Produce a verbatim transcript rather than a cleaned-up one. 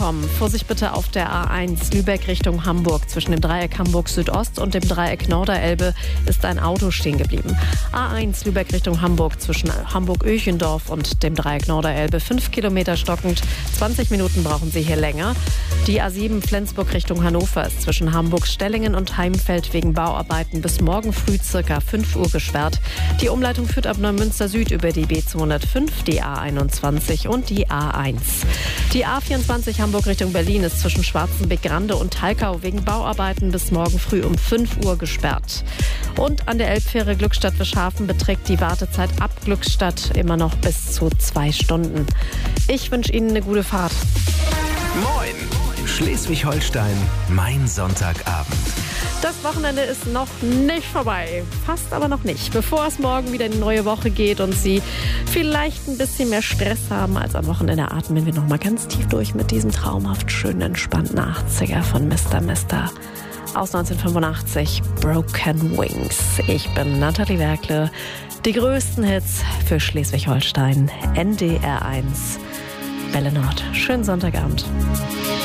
kommen. Vorsicht bitte auf der A eins Lübeck Richtung Hamburg. Zwischen dem Dreieck Hamburg Südost und dem Dreieck Norderelbe ist ein Auto stehen geblieben. A eins Lübeck Richtung Hamburg zwischen Hamburg-Öchendorf und dem Dreieck Norderelbe. Fünf Kilometer stockend. zwanzig Minuten brauchen Sie hier länger. Die A sieben Flensburg Richtung Hannover ist zwischen Hamburg-Stellingen und Heimfeld wegen Bauarbeiten bis morgen früh circa fünf Uhr gesperrt. Die Umleitung führt ab Neumünster Süd über die B zweihundertfünf, die A einundzwanzig und die A eins. Die A vierundzwanzig Hamburg Richtung Berlin ist zwischen Schwarzenbeck-Grande und Talkau wegen Bauarbeiten bis morgen früh um fünf Uhr gesperrt. Und an der Elbfähre Glückstadt-Wischhafen beträgt die Wartezeit ab Glückstadt immer noch bis zu zwei Stunden. Ich wünsche Ihnen eine gute Fahrt. Moin! Schleswig-Holstein, mein Sonntagabend. Das Wochenende ist noch nicht vorbei. Fast aber noch nicht. Bevor es morgen wieder in die neue Woche geht und Sie vielleicht ein bisschen mehr Stress haben als am Wochenende, atmen wir noch mal ganz tief durch mit diesem traumhaft schönen, entspannten achtziger von Mister Mister aus neunzehnhundertfünfundachtzig, Broken Wings. Ich bin Nathalie Werkle. Die größten Hits für Schleswig-Holstein, N D R eins, Welle Nord. Schönen Sonntagabend.